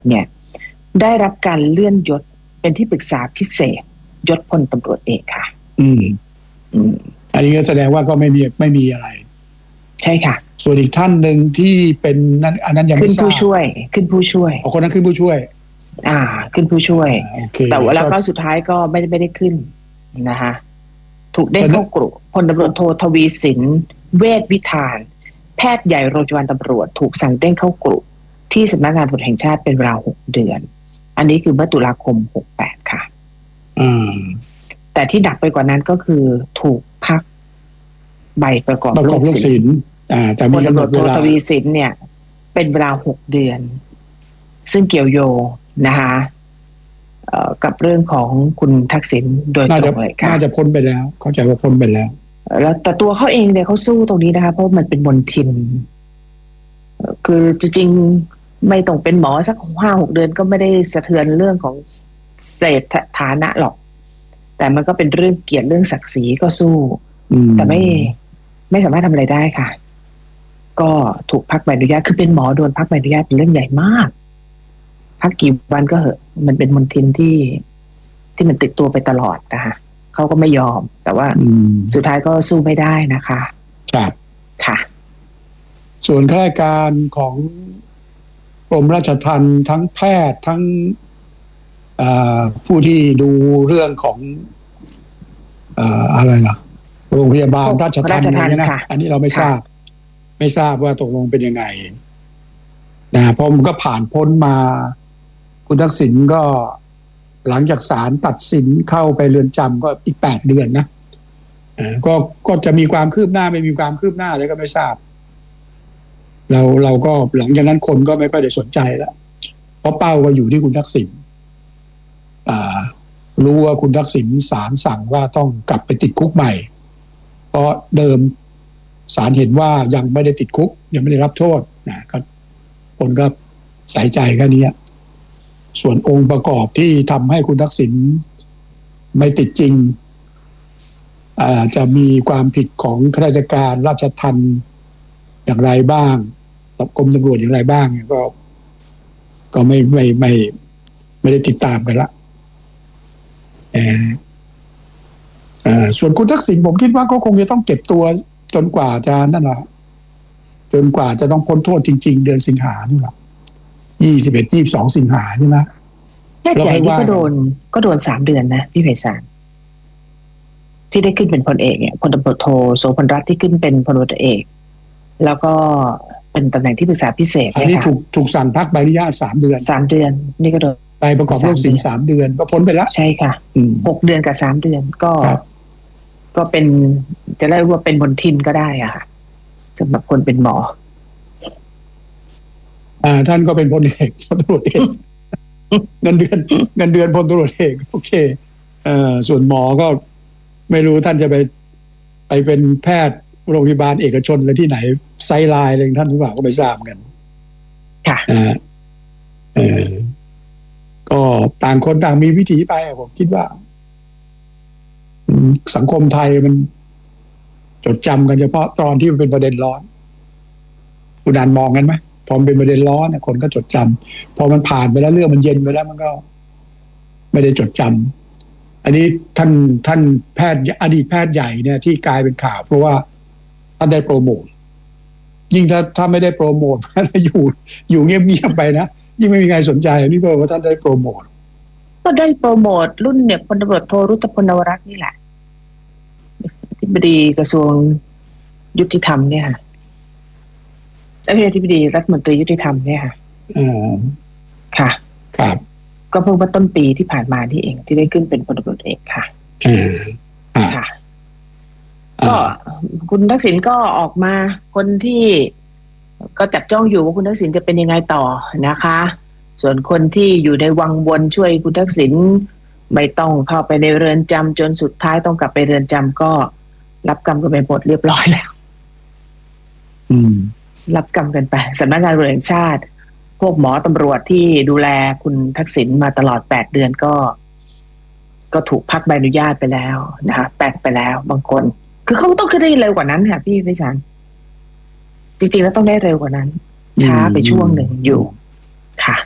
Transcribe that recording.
เนี่ยได้รับการเลื่อนยศเป็นที่ปรึกษาพิเศษยศพลตำรวจเอกค่ะอันนี้ก็แสดงว่าก็ไม่มีอะไรใช่ค่ะส่วนอีกท่านหนึ่งที่เป็นนั่นอันนั้นยังไม่ทราบขึ้นผู้ช่วยคนนั้นขึ้นผู้ช่วยขึ้นผู้ช่วยแต่ว่าแล้วก็สุดท้ายก็ไม่ได้ขึ้นนะคะถูกได้เข้ากรุพลตำรวจโททวีสินเวชวิธานแพทย์ใหญ่โรงพยาบาลตำรวจถูกสั่งเด้งเข้ากรุที่สำนักงานตำรวจแห่งชาติเป็นเวลา6 เดือนอันนี้คือเมื่อตุลาคม68ค่ะแต่ที่หนักไปกว่านั้นก็คือถูกพักใบประกอบโรคศิลป์แต่มีพลตำรวจโททวีสินเนี่ยเป็นเวลา6 เดือนซึ่งเกี่ยวโยงนะคะกับเรื่องของคุณทักษิณโดยตรงเลยค่ะน่าจะพ้นไปแล้วเข้าใจว่าพ้นไปแล้วแต่ตัวเขาเองเนี่ยเขาสู้ตรงนี้นะคะเพราะมันเป็นมลทินคือจริงๆไม่ต้องเป็นหมอสัก5-6 เดือนก็ไม่ได้สะเทือนเรื่องของเศรษฐานะหรอกแต่มันก็เป็นเรื่องเกียรติเรื่องศักดิ์ศรีก็สู้แต่ไม่สามารถทำอะไรได้ค่ะก็ถูกพักใบอนุญาตคือเป็นหมอโดนพักใบอนุญาตเป็นเรื่องใหญ่มากพักกี่วันก็เหอะมันเป็นมลทินที่มันติดตัวไปตลอดนะคะเขาก็ไม่ยอมแต่ว่าสุดท้ายก็สู้ไม่ได้นะคะครับค่ะส่วนข้าราชการของกรมราชทัณฑ์ทั้งแพทย์ทั้งผู้ที่ดูเรื่องของอะไรนะโรงพยาบาลราชทัณฑ์อะไรนะอันนี้เราไม่ทราบว่าตกลงเป็นยังไงนะเพราะมันก็ผ่านพ้นมาคุณทักษิณก็หลังจากศาลตัดสินเข้าไปเรือนจำก็อีก8 เดือนนะก็จะมีความคืบหน้าไม่มีความคืบหน้าอะไรก็ไม่ทราบเราก็หลังจากนั้นคนก็ไม่ค่อยได้สนใจแล้วเพราะเป้าก็อยู่ที่คุณทักษิณรู้ว่าคุณทักษิณศาลสั่งว่าต้องกลับไปติดคุกใหม่เพราะเดิมศาลเห็นว่ายังไม่ได้ติดคุกยังไม่ได้รับโทษก็คนก็ใส่ใจแค่นี้ส่วนองค์ประกอบที่ทำให้คุณทักษิณไม่ติดจริงจะมีความผิดของข้าราชการราชทัณฑ์อย่างไรบ้างกรมตำรวจอย่างไรบ้างก็ไม่ได้ติดตามกันละส่วนคุณทักษิณผมคิดว่าก็คงจะต้องเก็บตัวจนกว่าจะนั่นแหละจนกว่าจะต้องพ้นโทษจริงๆเดือนสิงหานี่แหละ21-22 สิงหาใช่ไหมแค่ใหญ่ที่ก็โดน3 เดือนนะพี่ไพศาลที่ได้ขึ้นเป็นพลเอกเนี่ยพลตำรวจโทโสพลรัตน์ที่ขึ้นเป็นพลตำรวจเอกแล้วก็เป็นตำแหน่งที่ปรึกษาพิเศษอันนี้ถูกสั่งพักใบอนุญาต3 เดือน 3 เดือนนี่ก็โดนไปประกอบโรคศิลป์3 เดือนก็พ้นไปแล้วใช่ค่ะ6 เดือนกับ3 เดือนก็เป็นจะเรียกว่าเป็นมลทินก็ได้อะค่ะสำหรับคนเป็นหมอท่านก็เป็นพลเอกพลตำรวจเอกเงินเดือนพลตำรวจเอกโอเคส่วนหมอก็ไม่รู้ท่านจะไปเป็นแพทย์โรงพยาบาลเอกชนอะไรที่ไหนไซไลน์อะไรท่านหรือเปล่าก็ไม่ทราบกันค่ะก็ต่างคนต่างมีวิถีไปผมคิดว่าสังคมไทยมันจดจำกันเฉพาะตอนที่มันเป็นประเด็นร้อนคุณอ่านมองกันไหมพอมันเป็นประเด็นร้อนเนี่ยคนก็จดจำพอมันผ่านไปแล้วเรื่องมันเย็นไปแล้วมันก็ไม่ได้จดจำอันนี้ท่านแพทย์อดีตแพทย์ใหญ่เนี่ยที่กลายเป็นข่าวเพราะว่าท่านได้โปรโมทยิ่งถ้าไม่ได้โปรโมทอยู่เงียบๆไปนะยิ่งไม่มีใครสนใจนี่เพราะว่าท่านได้โปรโมทก็ได้โปรโมทรุ่นเนี่ยพลตำรวจโทรุตพลนวรัตน์นี่แหละอธิบดีกระทรวงยุติธรรมเนี่ยค่ะอธิบดีรัฐมนตรียุติธรรมเนี่ยค่ะค่ะครับก็เพิ่งว่าต้นปีที่ผ่านมาที่เองที่ได้ขึ้นเป็นพลตำรวจเอกค่ะค่ะก็คุณทักษิณก็ออกมาคนที่ก็จับจ้องอยู่ว่าคุณทักษิณจะเป็นยังไงต่อนะคะส่วนคนที่อยู่ในวังวนช่วยคุณทักษิณไม่ต้องเข้าไปในเรือนจำจนสุดท้ายต้องกลับไปเรือนจำก็รับกรรมกันไปหมดเรียบร้อยแล้วรับกรรมกันไปสำนักงานตำรวจแห่งชาติพวกหมอตำรวจที่ดูแลคุณทักษิณมาตลอด8 เดือนก็ถูกพักใบอนุญาตไปแล้วนะคะแปะไปแล้วบางคนคือเขาต้องขึ้นได้เร็วกว่านั้นค่ะพี่ไพศาลจริงๆแล้วต้องได้เร็วกว่านั้นช้าไปช่วงหนึ่งอยู่ค่ะ